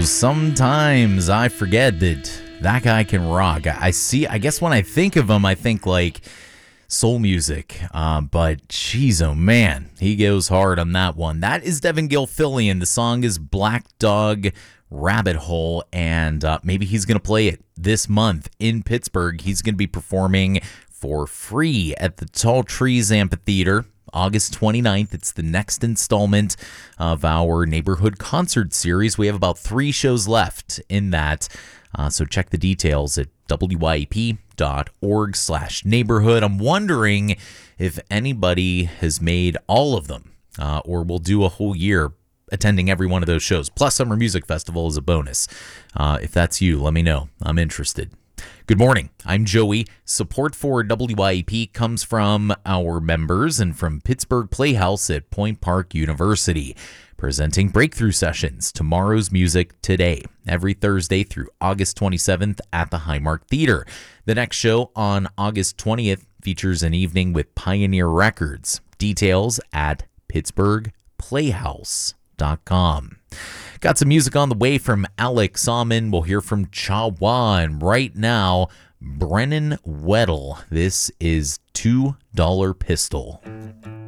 sometimes I forget that guy can rock. I guess when I think of him, I think like soul music. But geez, oh man, he goes hard on that one. That is Devin Gilfillian. The song is Black Dog Rabbit Hole, and maybe he's going to play it this month in Pittsburgh. He's going to be performing for free at the Tall Trees Amphitheater August 29th. It's the next installment of our neighborhood concert series. We have about 3 shows left in that, so check the details at wyep.org/neighborhood. I'm wondering if anybody has made all of them, or will do a whole year attending every one of those shows, plus Summer Music Festival as a bonus. If that's you, let me know. I'm interested. Good morning. I'm Joey. Support for WYEP comes from our members and from Pittsburgh Playhouse at Point Park University, presenting breakthrough sessions, Tomorrow's Music Today, every Thursday through August 27th at the Highmark Theater. The next show on August 20th features an evening with Pioneer Records. Details at pittsburghplayhouse.com. Got some music on the way from Alex Salmon. We'll hear from Chawa, and right now, Brennan Weddle. This is $2 Pistol.